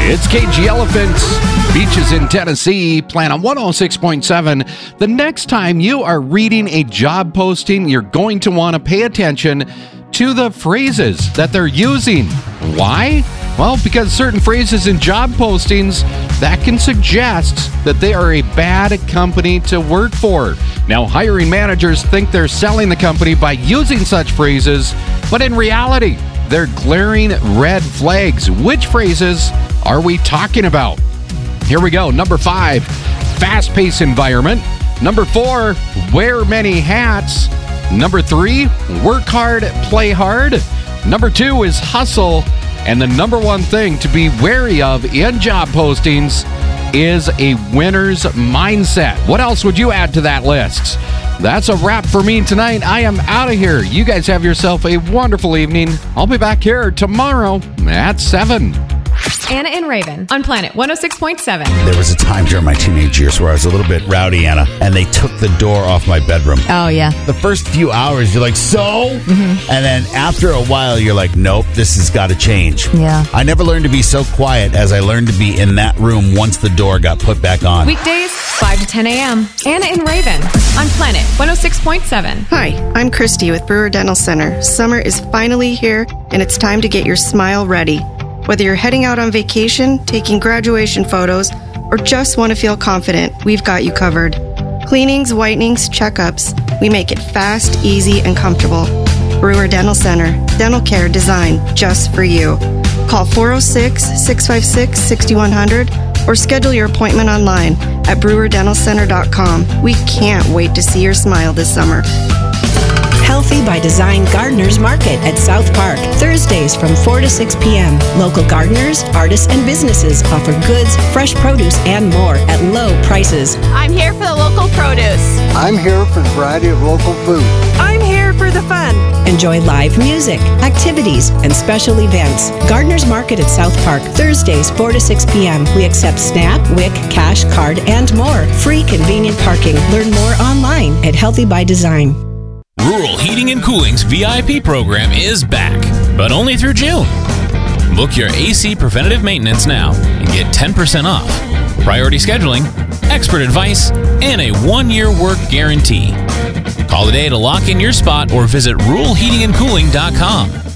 It's KG Elephants, Beaches in Tennessee, Plan on 106.7. The next time you are reading a job posting, you're going to want to pay attention to the phrases that they're using. Why? Well, because certain phrases in job postings, that can suggest that they are a bad company to work for. Now, hiring managers think they're selling the company by using such phrases, but in reality, they're glaring red flags. Which phrases are we talking about? Here we go. Number 5, fast-paced environment. Number 4, wear many hats. Number 3, work hard, play hard. Number 2 is hustle. And the number one thing to be wary of in job postings is a winner's mindset. What else would you add to that list? That's a wrap for me tonight. I am out of here. You guys have yourself a wonderful evening. I'll be back here tomorrow at 7. Anna and Raven on Planet 106.7. There was a time during my teenage years where I was a little bit rowdy, Anna, and they took the door off my bedroom. Oh, yeah. The first few hours, you're like, so? Mm-hmm. And then after a while, you're like, nope, this has got to change. Yeah. I never learned to be so quiet as I learned to be in that room once the door got put back on. Weekdays, 5 to 10 a.m. Anna and Raven on Planet 106.7. Hi, I'm Christy with Brewer Dental Center. Summer is finally here, and it's time to get your smile ready. Whether you're heading out on vacation, taking graduation photos, or just want to feel confident, we've got you covered. Cleanings, whitenings, checkups, we make it fast, easy, and comfortable. Brewer Dental Center, dental care designed just for you. Call 406-656-6100 or schedule your appointment online at brewerdentalcenter.com. We can't wait to see your smile this summer. Healthy by Design Gardeners Market at South Park, Thursdays from 4 to 6 p.m. Local gardeners, artists, and businesses offer goods, fresh produce, and more at low prices. I'm here for the local produce. I'm here for the variety of local food. I'm here for the fun. Enjoy live music, activities, and special events. Gardeners Market at South Park, Thursdays 4 to 6 p.m. We accept SNAP, WIC, cash, card, and more. Free convenient parking. Learn more online at Healthy by Design. Rural Heating and Cooling's VIP program is back, but only through June. Book your AC preventative maintenance now and get 10% off, priority scheduling, expert advice, and a 1-year work guarantee. Call today to lock in your spot or visit ruralheatingandcooling.com.